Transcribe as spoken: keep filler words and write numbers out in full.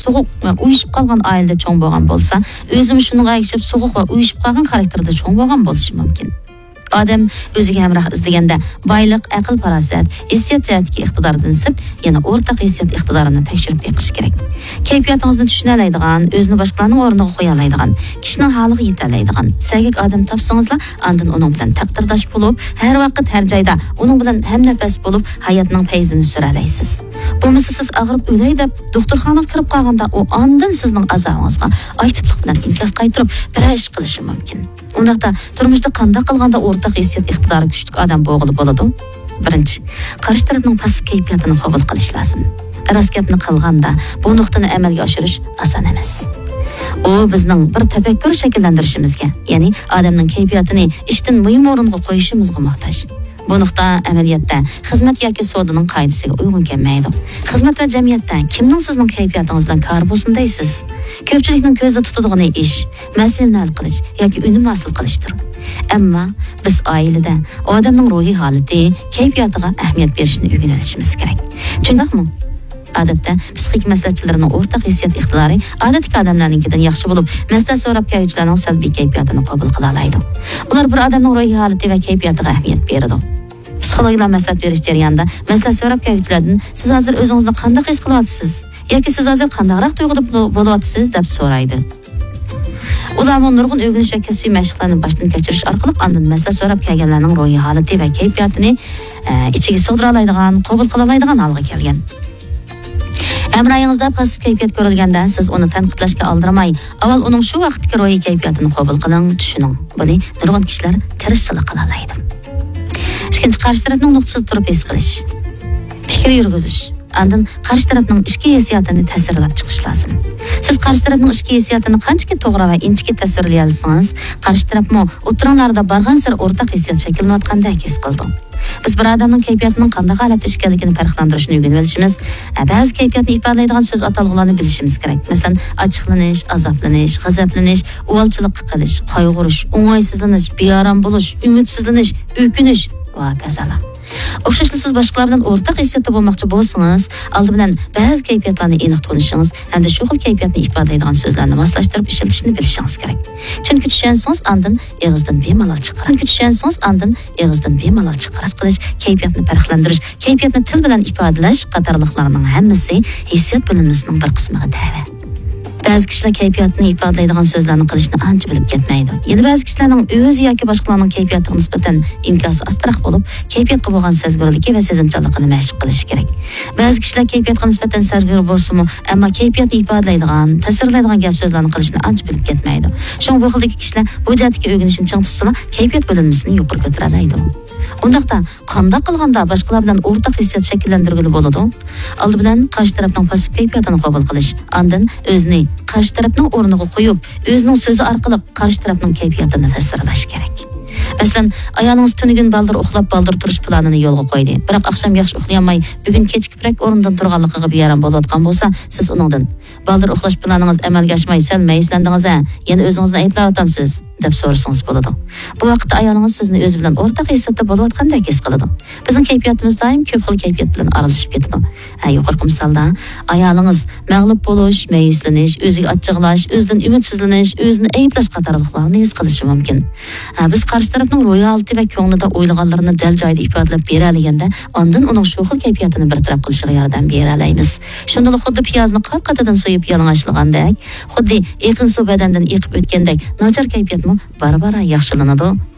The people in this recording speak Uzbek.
soğuq va uyuşib qolgan oilada cho'ng bo'lgan bo'lsa, o'zim shunga ergishib so'uq va uyuşib qolgan xarakterda cho'ng bo'lgan bo'lishi mumkin. Odam o'ziga hamroh izlaganda boylik, aql, farosat, hissiyot jihatdagi iqtidordan sirt, yana o'rtaq hissiyot iqtidorini tekshirib beqish kerak. Kayfiyatingizni tushuna oladigan, o'zini boshqalarning o'rniga qo'ya oladigan, kishining holiga yeta oladigan, sagak odam topsangizlar, ondan uning bilan taqdirdosh bo'lib, har vaqt har joyda uning bilan hamnafas bo'lib, hayotning fayzini sura olasiz. Bo'lmasa siz og'rib o'lay deb doktorxonaga kirib qolganda, u ondan sizning azobingizga aytiblik bilan inkos qaytirib, bir ish qilishi mumkin. Undaqda turmushda qanday qilganda o'rtaq hissiyot iqtidori kuchli odam bo'g'ilib bo'ladi? Birinchi, qarshi tarafning passiv kayfiyatini qabul qilish lozim. Rost gapni qilganda bu nuqtani amalga oshirish oson emas. U bizning bir tafakkur shakllantirishimizga, ya'ni odamning kayfiyatini ishdan muhim o'ringa qo'yishimizga muhtoj. Bu nuqta amaliyotda xizmat yoki savdoning qoidasiga uyg'un kelmaydi. Xizmat va jamiyatda kimning sizning kayfiyatingiz bilan kor bo'lsin deysiz? Ko'pchilikning ko'zda tutadigan ish, masalani hal qilish yoki unum hosil qilishdir. Ammo biz oilada odamning ruhiy holati, kayfiyatiga ahamiyat berishni o'rganishimiz kerak. Shundaqmi? Odatda psixik maslahatchilarning o'rtaq hissiyot iqtidori odatdagi odamlarnikidan yaxshi bo'lib, maslahat so'rab keluvchilarning salbiy kayfiyatini qabul qila oladi. Ular bir odamning ruhiy holati va kayfiyatiga ahamiyat beradi. Psixologlar maslahat berish jarayonida maslahat so'rab keluvchilardan siz hozir o'zingizni qanday his qilyapsiz yoki siz hozir qandayroq tuyg'uda bo'lyapsiz deb so'raydi. Ular nurg'un o'rganish va kasbiy mashqlarni boshdan kechirish orqali ondan maslahat so'rab kelganlarning ruhiy holati va kayfiyatini ichiga sig'dira oladigan, qabul qila oladigan holga kelgan. Amrayingizda passiv kayfiyat ko'rilganda siz uni tanqidlashga oldirmay, avval uning shu vaqtdagi ruhiy kayfiyatini qabul qiling, tushuning. Buni nurg'un kishilar tirishsila qila oladi. Ikkinchi, qarshi tarafning nuqtasida turib his qilish, fikr yurgizish, ondan qarshi tarafning ichki hissiyotini tasvirlab chiqish lozim. Siz qarshi tarafning ichki hissiyotini qancha to'g'ri va inchki tasvirlay olsangiz, qarshi tarafmo o'tiringlarda borgan sir o'rtaq hissiyot shakllanayotgandek his qildi. Biz bir odamning kayfiyatining qanday holatda ekanligini farqlantirishni o'rganib olishimiz, ba'zi kayfiyatni ifodalaydigan so'z atalg'ularni bilishimiz kerak. Masalan, ochiqlanish, azoblanish, g'azablanish, uvalchilik qilish, qayg'urish, o'ng'aysizlanish, beorom bo'lish, umidsizlanish, o'kinish va kazalar. O'xshashli siz boshqalar bilan o'rtaq hissiyotda bo'lmoqchi bo'lsangiz, oldi bilan ba'zi kayfiyatlarni aniq tunishingiz hamda shu xil kayfiyatni ifodalaydigan so'zlarni moslashtirib ishlatishni bilishingiz kerak. Chunki tushunsangiz, ondan og'izdan bemalol chiqaradi. Chunki tushunsangiz, ondan og'izdan bemalol chiqarish qilish, kayfiyatni farqlantirish, kayfiyatni til bilan ifodalash qatorliqlarning hammasi hissiyot bilimimizning bir qismiga da'vat. Ba'zi kishilar kayfiyatni ifodalaydigan so'zlarni qilishni ancha bilib ketmaydi. Yana ba'zi kishilarning o'zi yoki boshqalarning kayfiyatiga nisbatan inkosi astroq bo'lib, kayfiyatga bo'lgan sezgirligi va sezimchanligini mashq qilish kerak. Ba'zi kishilar kayfiyatga nisbatan sezgir bo'lsa-mu, ammo kayfiyatni ifodalaydigan, ta'sirlaydigan gap so'zlarni qilishni ancha bilib ketmaydi. Shuning bu xildagi kishilar bu jihatga o'rganishni ching tutsalar, kayfiyat bilimini yuqori ko'tara oladi. Undaqda qanday qilganda boshqalar bilan o'rtaq hissiyot shakllantirgili bo'ladi? Oldi bilan qarshi tarafning passiv kayfiyatini qabul qilish, ondan o'zini qarshi tarafning o'rniga qo'yib, o'zining so'zi orqali qarshi tarafning kayfiyatini ta'sirlash kerak. Masalan, ayolingiz tunigun baldir uxlab baldir turish planini yo'lga qo'ydi. Biroq oqshom yaxshi uxlayolmay, bugun kechkiroq o'rnidan turganligiga beyaram bo'layotgan bo'lsa, siz uningdan baldir uxlash planingiz amalga oshmay, sal mayuslandingiz, yana o'zingizni ayblayotgansiz deb so'rasangiz bo'ladi. Bu vaqtda ayolingiz sizni o'zi bilan o'rtaq hissiyotda bo'layotgandek his qiladi. Bizning kayfiyatimiz doim ko'p xil kayfiyat bilan aralashib ketadi. Ha, yuqorqi misolda ayolingiz mag'lub bo'lish, mayuslanish, o'ziga achchig'lash, o'zidan umidsizlanish, o'zini ayblash qatorliqlarni his qilishi mumkin. Ha, biz qarshi tarafning ro'yi holati va ko'nglida o'ylaganlarini dal joyida ifodalab bera olganda, ondan uning shu xil kayfiyatini bartaraf qilishiga yordam bera olamiz. Shunda xuddi piyozni qat-qatidan so'yib yalang'ochlagandek, xuddi yaqin suv badandan eqib o'tgandek, nochar kayfiyatmi bara-bara yaxshilanadi.